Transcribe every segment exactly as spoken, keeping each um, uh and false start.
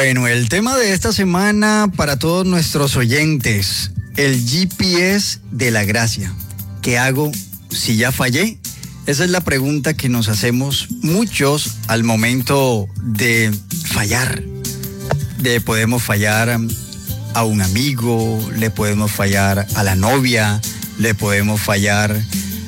Bueno, el tema de esta semana para todos nuestros oyentes, el G P S de la gracia. ¿Qué hago si ya fallé? Esa es la pregunta que nos hacemos muchos al momento de fallar. Le podemos fallar a un amigo, le podemos fallar a la novia, le podemos fallar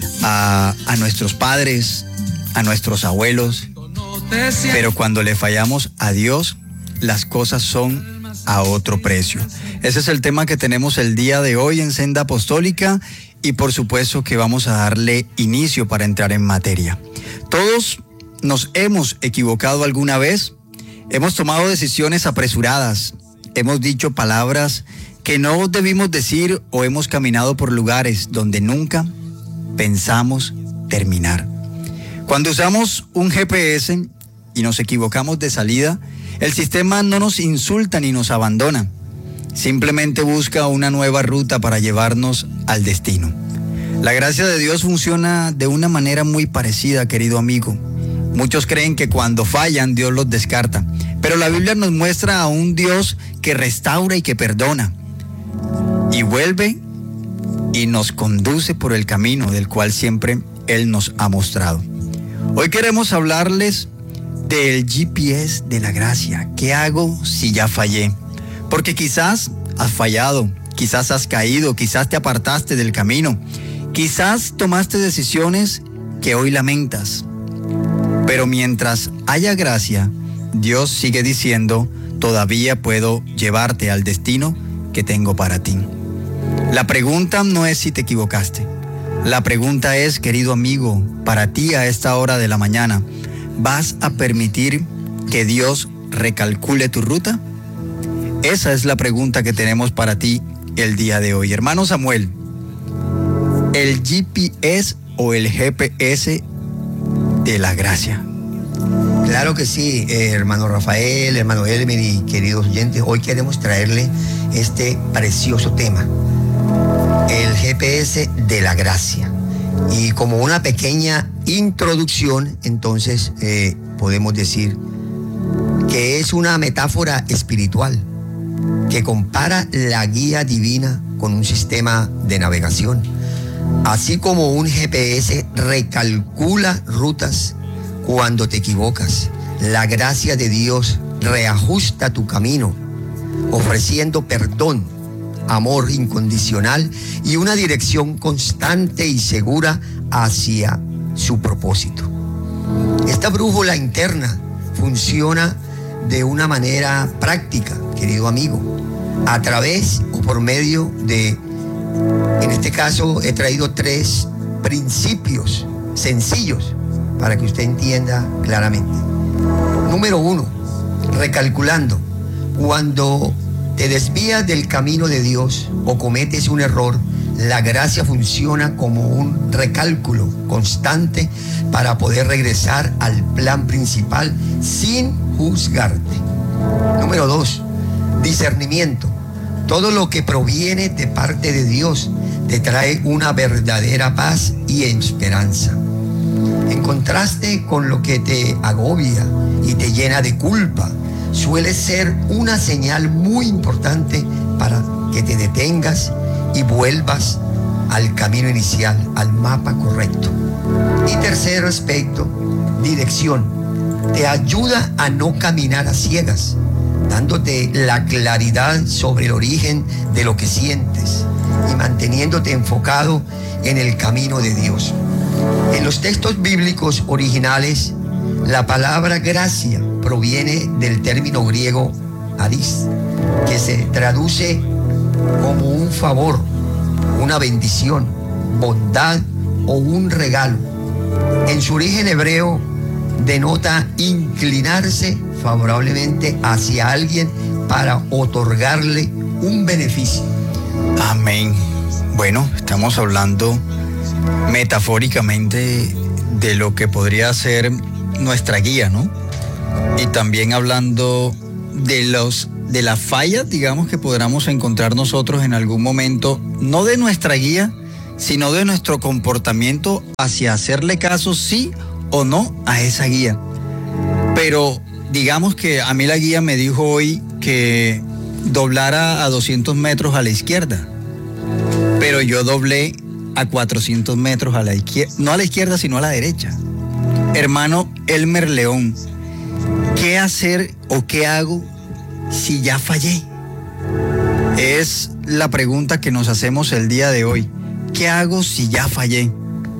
a, a nuestros padres, a nuestros abuelos. Pero cuando le fallamos a Dios, las cosas son a otro precio. Ese es el tema que tenemos el día de hoy en Senda Apostólica y por supuesto que vamos a darle inicio para entrar en materia. Todos nos hemos equivocado alguna vez, hemos tomado decisiones apresuradas, hemos dicho palabras que no debimos decir o hemos caminado por lugares donde nunca pensamos terminar. Cuando usamos un G P S y nos equivocamos de salida, el sistema no nos insulta ni nos abandona. Simplemente busca una nueva ruta para llevarnos al destino. La gracia de Dios funciona de una manera muy parecida, querido amigo. Muchos creen que cuando fallan, Dios los descarta. Pero la Biblia nos muestra a un Dios que restaura y que perdona. Y vuelve y nos conduce por el camino del cual siempre Él nos ha mostrado. Hoy queremos hablarles del G P S de la gracia. ¿Qué hago si ya fallé? Porque quizás has fallado, quizás has caído, quizás te apartaste del camino, quizás tomaste decisiones que hoy lamentas. Pero mientras haya gracia, Dios sigue diciendo, todavía puedo llevarte al destino que tengo para ti. La pregunta no es si te equivocaste. La pregunta es, querido amigo, para ti a esta hora de la mañana, ¿vas a permitir que Dios recalcule tu ruta? Esa es la pregunta que tenemos para ti el día de hoy. Hermano Samuel, el G P S o el G P S de la gracia. Claro que sí, eh, hermano Rafael, hermano Elmer y queridos oyentes, hoy queremos traerle este precioso tema, el G P S de la gracia. Y como una pequeña introducción, entonces eh, podemos decir que es una metáfora espiritual que compara la guía divina con un sistema de navegación. Así como un G P S recalcula rutas cuando te equivocas, la gracia de Dios reajusta tu camino, ofreciendo perdón, amor incondicional y una dirección constante y segura hacia su propósito. Esta brújula interna funciona de una manera práctica, querido amigo, a través o por medio de, en este caso he traído tres principios sencillos para que usted entienda claramente. Número uno, recalculando. Cuando te desvías del camino de Dios o cometes un error, la gracia funciona como un recálculo constante para poder regresar al plan principal sin juzgarte. Número dos, discernimiento. Todo lo que proviene de parte de Dios te trae una verdadera paz y esperanza. En contraste con lo que te agobia y te llena de culpa, suele ser una señal muy importante para que te detengas y vuelvas al camino inicial, al mapa correcto. Y tercer aspecto, dirección. Te ayuda a no caminar a ciegas, dándote la claridad sobre el origen de lo que sientes y manteniéndote enfocado en el camino de Dios. En los textos bíblicos originales, la palabra gracia proviene del término griego hadis, que se traduce como un favor, una bendición, bondad o un regalo. En su origen hebreo denota inclinarse favorablemente hacia alguien para otorgarle un beneficio. Amén. Bueno, estamos hablando metafóricamente de lo que podría ser nuestra guía, ¿no? Y también hablando de los de las fallas, digamos, que podamos encontrar nosotros en algún momento, no de nuestra guía, sino de nuestro comportamiento hacia hacerle caso sí o no a esa guía. Pero digamos que a mí la guía me dijo hoy que doblara a doscientos metros a la izquierda, pero yo doblé a cuatrocientos metros a la izquierda, no a la izquierda, sino a la derecha. Hermano Elmer León, ¿qué hacer o qué hago si ya fallé? Es la pregunta que nos hacemos el día de hoy. ¿Qué hago si ya fallé?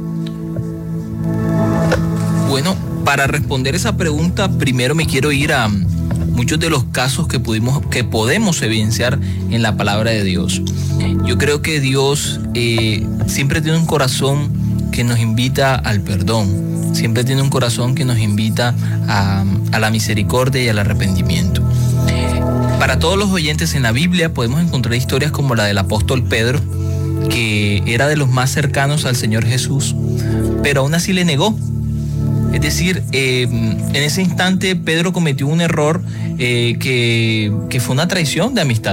Bueno, para responder esa pregunta, primero me quiero ir a muchos de los casos que pudimos, que podemos evidenciar en la palabra de Dios. Yo creo que Dios eh, siempre tiene un corazón que nos invita al perdón, siempre tiene un corazón que nos invita a, a la misericordia y al arrepentimiento. Para todos los oyentes, en la Biblia podemos encontrar historias como la del apóstol Pedro, que era de los más cercanos al Señor Jesús, pero aún así le negó. Es decir, eh, en ese instante Pedro cometió un error eh, que, que fue una traición de amistad.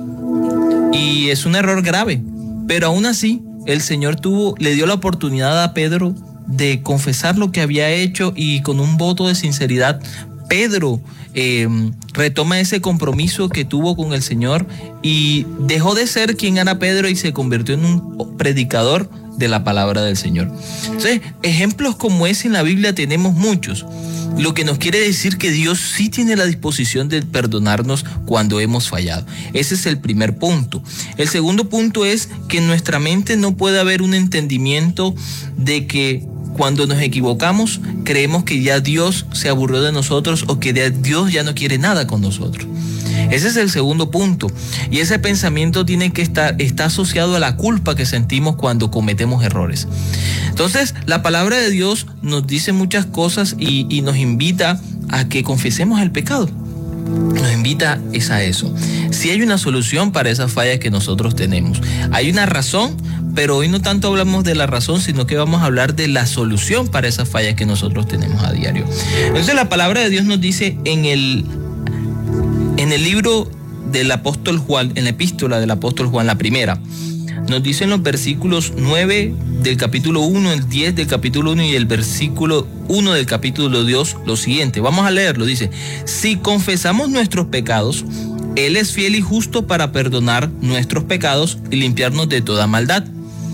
Y es un error grave, pero aún así el Señor tuvo, le dio la oportunidad a Pedro de confesar lo que había hecho, y con un voto de sinceridad Pedro eh, retoma ese compromiso que tuvo con el Señor y dejó de ser quien era Pedro y se convirtió en un predicador de la palabra del Señor. Entonces, ejemplos como ese en la Biblia tenemos muchos, lo que nos quiere decir que Dios sí tiene la disposición de perdonarnos cuando hemos fallado. Ese es el primer punto. El segundo punto es que en nuestra mente no puede haber un entendimiento de que cuando nos equivocamos creemos que ya Dios se aburrió de nosotros o que Dios ya no quiere nada con nosotros. Ese es el segundo punto, y ese pensamiento tiene que estar está asociado a la culpa que sentimos cuando cometemos errores. Entonces, la palabra de Dios nos dice muchas cosas y, y nos invita a que confesemos el pecado. Nos invita es a eso. Si hay una solución para esas fallas que nosotros tenemos, hay una razón, pero hoy no tanto hablamos de la razón, sino que vamos a hablar de la solución para esas fallas que nosotros tenemos a diario. Entonces, la palabra de Dios nos dice en el En el libro del apóstol Juan, en la epístola del apóstol Juan, la primera, nos dicen los versículos nueve del capítulo uno, el diez del capítulo uno y el versículo uno del capítulo dos, lo siguiente. Vamos a leerlo, dice: si confesamos nuestros pecados, Él es fiel y justo para perdonar nuestros pecados y limpiarnos de toda maldad.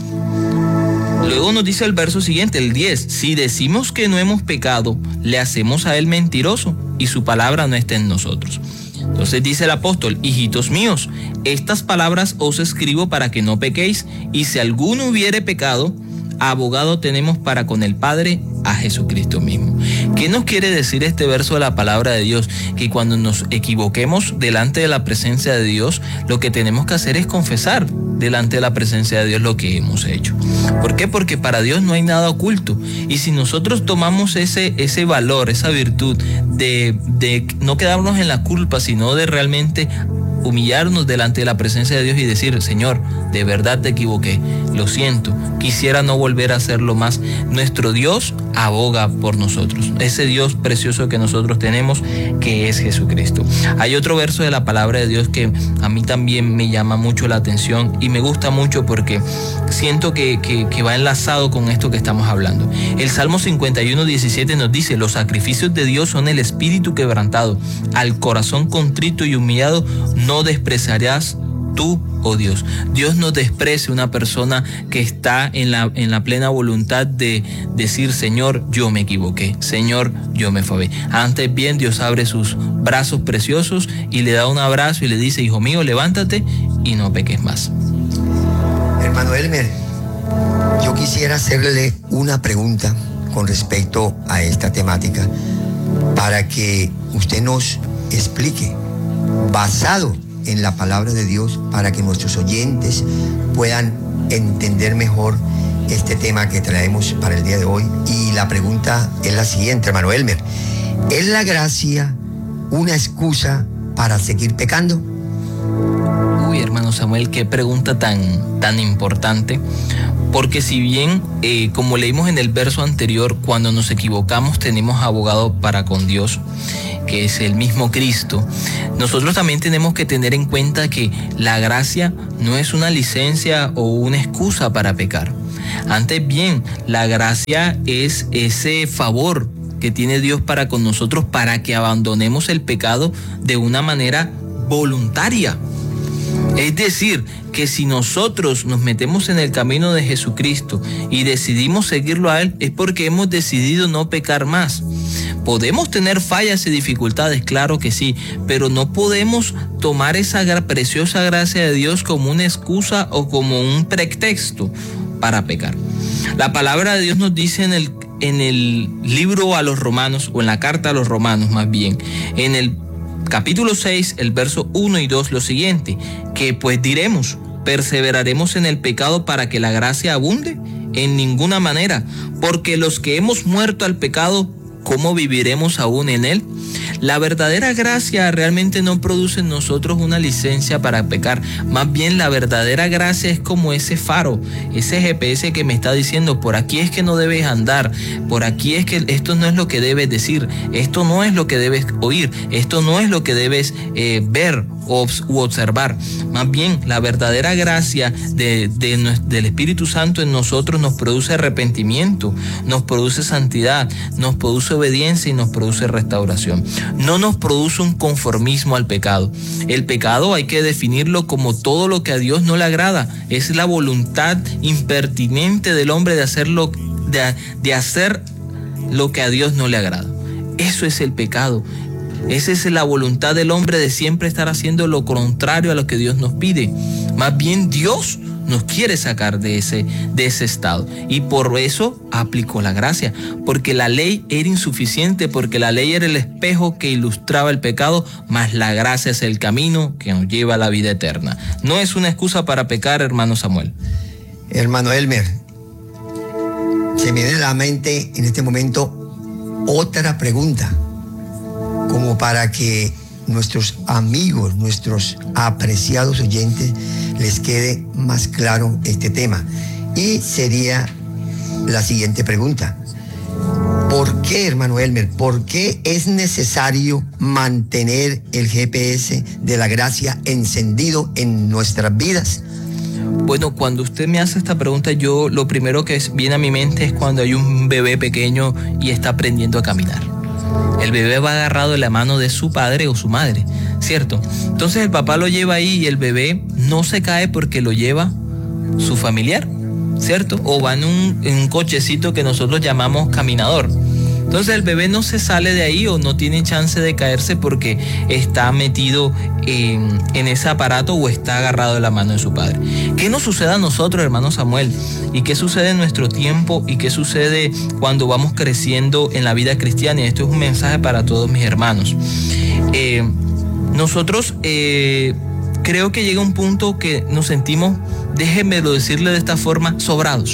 Luego nos dice el verso siguiente, el diez, si decimos que no hemos pecado, le hacemos a Él mentiroso y su palabra no está en nosotros. Entonces dice el apóstol: hijitos míos, estas palabras os escribo para que no pequéis, y si alguno hubiere pecado, abogado tenemos para con el Padre, a Jesucristo mismo. ¿Qué nos quiere decir este verso de la palabra de Dios? Que cuando nos equivoquemos delante de la presencia de Dios, lo que tenemos que hacer es confesar delante de la presencia de Dios lo que hemos hecho. ¿Por qué? Porque para Dios no hay nada oculto. Y si nosotros tomamos ese, ese valor, esa virtud de, de no quedarnos en la culpa, sino de realmente humillarnos delante de la presencia de Dios y decir: Señor, de verdad te equivoqué, lo siento, quisiera no volver a hacerlo más. Nuestro Dios aboga por nosotros, ese Dios precioso que nosotros tenemos, que es Jesucristo. Hay otro verso de la palabra de Dios que a mí también me llama mucho la atención y me gusta mucho porque siento que, que, que va enlazado con esto que estamos hablando. El Salmo cincuenta y uno, diecisiete nos dice: los sacrificios de Dios son el espíritu quebrantado, al corazón contrito y humillado no despreciarás tú, oh Dios. Dios no desprecia una persona que está en la, en la plena voluntad de decir: Señor, yo me equivoqué, Señor, yo me fallé. Antes bien, Dios abre sus brazos preciosos y le da un abrazo y le dice: hijo mío, levántate y no peques más. Hermano Elmer, yo quisiera hacerle una pregunta con respecto a esta temática para que usted nos explique, basado en la palabra de Dios, para que nuestros oyentes puedan entender mejor este tema que traemos para el día de hoy. Y la pregunta es la siguiente, hermano Elmer: ¿es la gracia una excusa para seguir pecando? Uy, hermano Samuel, qué pregunta tan, tan importante. Porque si bien, eh, como leímos en el verso anterior, cuando nos equivocamos tenemos abogado para con Dios, que es el mismo Cristo, nosotros también tenemos que tener en cuenta que la gracia no es una licencia o una excusa para pecar. Antes bien, la gracia es ese favor que tiene Dios para con nosotros, para que abandonemos el pecado de una manera voluntaria. Es decir, que si nosotros nos metemos en el camino de Jesucristo y decidimos seguirlo a Él, es porque hemos decidido no pecar más. Podemos tener fallas y dificultades, claro que sí, pero no podemos tomar esa preciosa gracia de Dios como una excusa o como un pretexto para pecar. La palabra de Dios nos dice en el, en el libro a los Romanos, o en la carta a los Romanos más bien, en el capítulo seis, el verso uno y dos, lo siguiente: que pues diremos, ¿perseveraremos en el pecado para que la gracia abunde? En ninguna manera, porque los que hemos muerto al pecado, ¿cómo viviremos aún en él? La verdadera gracia realmente no produce en nosotros una licencia para pecar. Más bien, la verdadera gracia es como ese faro, ese G P S que me está diciendo: por aquí es que no debes andar, por aquí es que esto no es lo que debes decir, esto no es lo que debes oír, esto no es lo que debes eh, ver u observar. Más bien, la verdadera gracia de, de, del Espíritu Santo en nosotros nos produce arrepentimiento, nos produce santidad, nos produce obediencia y nos produce restauración. No nos produce un conformismo al pecado. El pecado hay que definirlo como todo lo que a Dios no le agrada. Es la voluntad impertinente del hombre de hacerlo, de, de hacer lo que a Dios no le agrada. Eso es el pecado. Esa es la voluntad del hombre de siempre estar haciendo lo contrario a lo que Dios nos pide. Más bien, Dios nos quiere sacar de ese, de ese estado. Y por eso aplicó la gracia. Porque la ley era insuficiente, porque la ley era el espejo que ilustraba el pecado, mas la gracia es el camino que nos lleva a la vida eterna. No es una excusa para pecar, hermano Samuel. Hermano Elmer, se me viene a la mente en este momento otra pregunta, como para que nuestros amigos, nuestros apreciados oyentes, les quede más claro este tema. Y sería la siguiente pregunta: ¿por qué, hermano Elmer, por qué es necesario mantener el G P S de la gracia encendido en nuestras vidas? Bueno, cuando usted me hace esta pregunta, yo lo primero que viene a mi mente es cuando hay un bebé pequeño y está aprendiendo a caminar. El bebé va agarrado de la mano de su padre o su madre, ¿cierto? Entonces el papá lo lleva ahí y el bebé no se cae porque lo lleva su familiar, ¿cierto? O va en un, en un cochecito que nosotros llamamos caminador. Entonces el bebé no se sale de ahí o no tiene chance de caerse porque está metido en, en ese aparato o está agarrado de la mano de su padre. ¿Qué nos sucede a nosotros, hermano Samuel? ¿Y qué sucede en nuestro tiempo? ¿Y qué sucede cuando vamos creciendo en la vida cristiana? Y esto es un mensaje para todos mis hermanos. Eh, nosotros eh, creo que llega un punto que nos sentimos, déjenmelo decirle de esta forma, sobrados.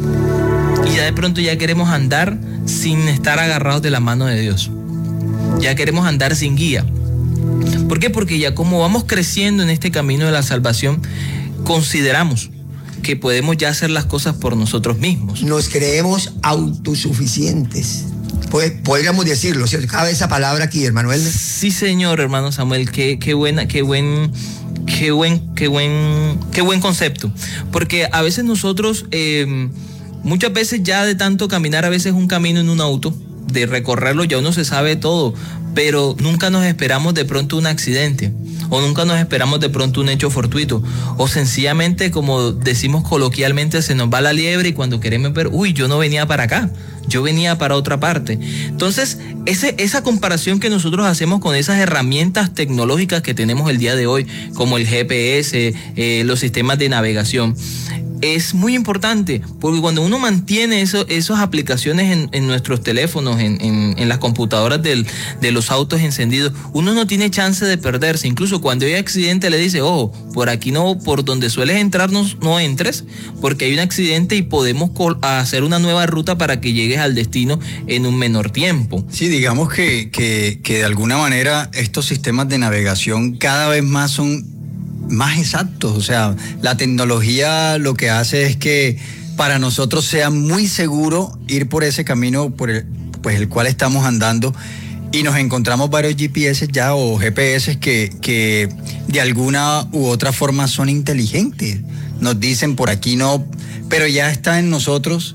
Y ya de pronto ya queremos andar sin estar agarrados de la mano de Dios. Ya queremos andar sin guía. ¿Por qué? Porque ya como vamos creciendo en este camino de la salvación, consideramos que podemos ya hacer las cosas por nosotros mismos. Nos creemos autosuficientes. Pues, podríamos decirlo, ¿cierto? Cabe esa palabra aquí, hermano Elmer. Sí, señor, hermano Samuel, qué, qué buena, qué buen, qué buen, qué buen, qué buen concepto. Porque a veces nosotros eh, muchas veces ya de tanto caminar, a veces un camino en un auto, de recorrerlo ya uno se sabe todo, pero nunca nos esperamos de pronto un accidente, o nunca nos esperamos de pronto un hecho fortuito, o sencillamente, como decimos coloquialmente, se nos va la liebre y cuando queremos ver, uy, yo no venía para acá, yo venía para otra parte. Entonces, ese, esa comparación que nosotros hacemos con esas herramientas tecnológicas que tenemos el día de hoy, como el G P S, eh, los sistemas de navegación, es muy importante, porque cuando uno mantiene eso, esas aplicaciones en, en nuestros teléfonos, en, en, en las computadoras del, de los autos encendidos, uno no tiene chance de perderse. Incluso cuando hay accidente le dice, ojo, por aquí no, por donde sueles entrar no, no entres, porque hay un accidente y podemos hacer una nueva ruta para que llegues al destino en un menor tiempo. Sí, digamos que, que, que de alguna manera estos sistemas de navegación cada vez más son más exactos. O sea, la tecnología lo que hace es que para nosotros sea muy seguro ir por ese camino por el, pues el cual estamos andando, y nos encontramos varios G P S ya o G P S que, que de alguna u otra forma son inteligentes. Nos dicen por aquí no, pero ya está en nosotros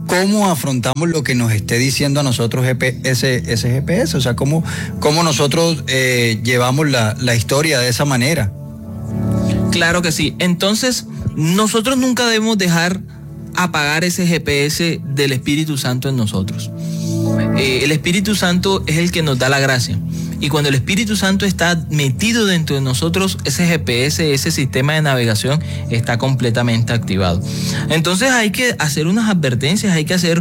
cómo afrontamos lo que nos esté diciendo a nosotros G P S, ese G P S, o sea, cómo, cómo nosotros eh, llevamos la, la historia de esa manera. Claro que sí. Entonces, nosotros nunca debemos dejar apagar ese G P S del Espíritu Santo en nosotros. Eh, el Espíritu Santo es el que nos da la gracia. Y cuando el Espíritu Santo está metido dentro de nosotros, ese G P S, ese sistema de navegación está completamente activado. Entonces hay que hacer unas advertencias, hay que hacer